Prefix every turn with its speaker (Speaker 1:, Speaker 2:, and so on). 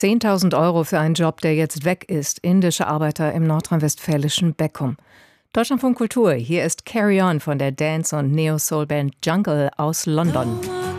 Speaker 1: 10.000 € für einen Job, der jetzt weg ist. Indische Arbeiter im nordrhein-westfälischen Beckum. Deutschlandfunk Kultur, hier ist Carry On von der Dance- und Neo-Soul-Band Jungle aus London.